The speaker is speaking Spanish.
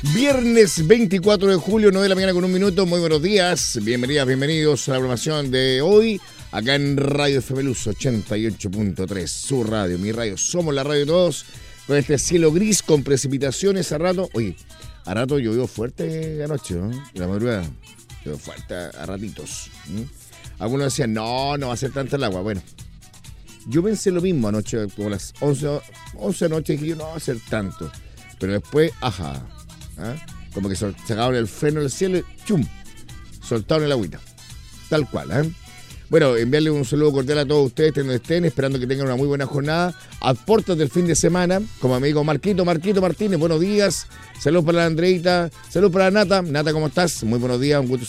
Viernes 24 de julio, 9 de la mañana con un minuto. Muy buenos días, bienvenidas, bienvenidos a la programación de hoy, acá en Radio FM Luz 88.3, su radio, mi radio. Somos la radio de todos, con este cielo gris, con precipitaciones a rato. Oye, a rato llovió fuerte anoche, ¿no? La madrugada, llovió fuerte a ratitos. Algunos decían, no va a ser tanta el agua. Bueno, yo pensé lo mismo anoche, como a las 11 de la noche, dije yo, no va a ser tanto. Pero después, ajá. Como que sacaron el freno del cielo y ¡chum! Soltaron el agüita. Tal cual, Bueno, enviarle un saludo cordial a todos ustedes donde estén, esperando que tengan una muy buena jornada. A puertas del fin de semana, como amigo Marquito Martínez, buenos días. Saludos para la Andreita, saludos para la Nata. Nata, ¿cómo estás? Muy buenos días, un gusto